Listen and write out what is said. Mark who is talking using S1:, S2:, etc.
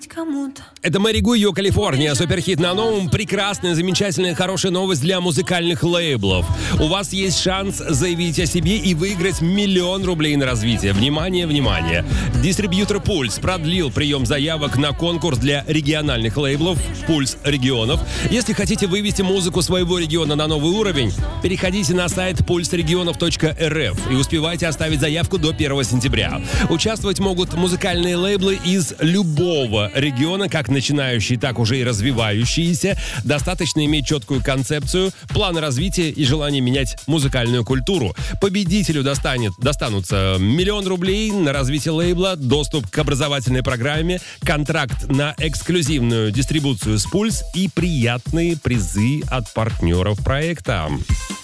S1: позвонить кому-то.
S2: Это Мэри Гу, ее Калифорния, суперхит на новом. Прекрасная, замечательная, хорошая новость для музыкальных лейблов. У вас есть шанс заявить о себе и выиграть 1 000 000 рублей на развитие. Внимание, внимание. Дистрибьютор «Пульс» продлил прием заявок на конкурс для региональных лейблов «Пульс регионов». Если хотите вывести музыку своего региона на новый уровень, переходите на сайт pulsregionов.rf и успевайте оставить заявку до 1 сентября. Участвовать могут музыкальные лейблы из любого региона, как начинающие, так уже и развивающиеся. Достаточно иметь четкую концепцию, план развития и желание менять музыкальную культуру. Победителю достанутся 1 000 000 рублей на развитие лейбла, доступ к образовательной программе, контракт на эксклюзивную дистрибуцию с «Пульс» и приятные призы от партнеров проекта.